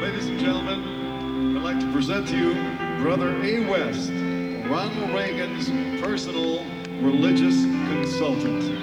ladies and gentlemen, I'd like to present to you Brother A. West, Ronald Reagan's personal religious consultant.